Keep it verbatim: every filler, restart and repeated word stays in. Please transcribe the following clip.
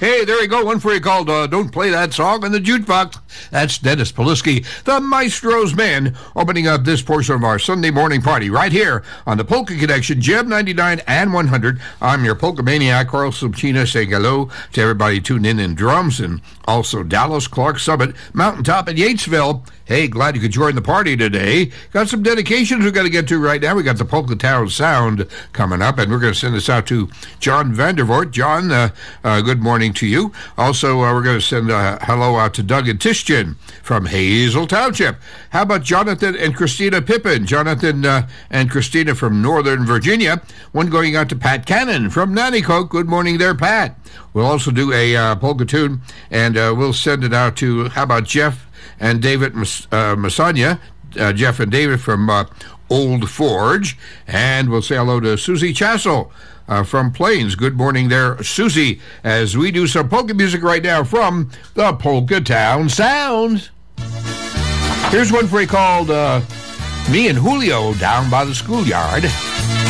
Hey, there you go. One for you called uh, Don't Play That Song on the Jukebox. That's Dennis Polisky, the Maestro's Man, opening up this portion of our Sunday morning party right here on the Polka Connection, J M ninety-nine and one hundred. I'm your Polka Maniac, Carl Subchina, saying hello to everybody tuned in in Drums and also Dallas, Clark Summit, Mountaintop, and Yatesville. Hey, glad you could join the party today. Got some dedications we've got to get to right now. We got the Polka Town Sound coming up, and we're going to send this out to John Vandervoort. John, uh, uh, good morning to you. Also, uh, we're going to send a hello out to Doug and Tishkin from Hazel Township. How about Jonathan and Christina Pippin? Jonathan uh, and Christina from Northern Virginia. One going out to Pat Cannon from Nanticoke. Good morning there, Pat. We'll also do a uh, polka tune, and uh, we'll send it out to, how about Jeff and David Mas- uh, Masanya, uh, Jeff and David from uh, Old Forge. And we'll say hello to Susie Chassel uh, from Plains. Good morning there, Susie, as we do some polka music right now from the Polka Town Sound. Here's one for you called uh, Me and Julio Down by the Schoolyard.